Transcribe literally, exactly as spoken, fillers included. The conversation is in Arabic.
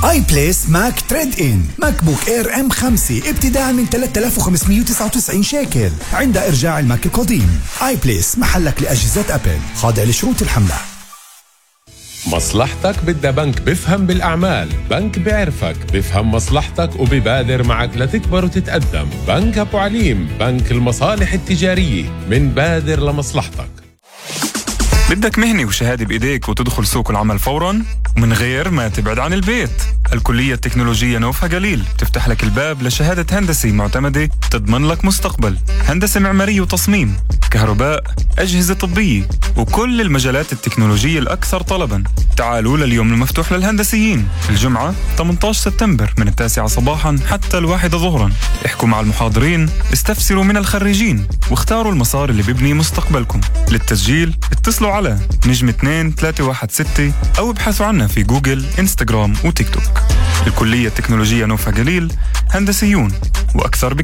اي بليس ماك تريد ان ماك بوك اير ام خمسة ابتداء من ثلاثة آلاف وخمسمية وتسعة وتسعين شيكل عند ارجاع الماك القديم. اي بليس محلك لاجهزة ابل، خاضع لشروط الحملة. مصلحتك بدها بنك بفهم بالأعمال، بنك بيعرفك، بفهم مصلحتك وبيبادر معك لتكبر وتتقدم. بنك أبو عليم، بنك المصالح التجارية، من بادر لمصلحتك. بدك مهنة وشهادة بإيديك وتدخل سوق العمل فوراً ومن غير ما تبعد عن البيت. الكلية التكنولوجية نوفا جليل تفتح لك الباب لشهادة هندسة معتمدة تضمن لك مستقبل. هندسة معمارية وتصميم، كهرباء، أجهزة طبية وكل المجالات التكنولوجية الأكثر طلباً. تعالوا لليوم المفتوح للهندسيين الجمعة ثمانية عشر سبتمبر من التاسعة صباحاً حتى الواحدة ظهراً. احكوا مع المحاضرين، استفسروا من الخريجين واختاروا المسار اللي بيبني مستقبلكم. للتسجيل اتصلوا على نجم اثنين ثلاثة واحد ستة أو ابحثوا عنا في جوجل، إنستغرام وتيك توك. الكلية التكنولوجية نوفا جليل، هندسيون وأكثر بكتير.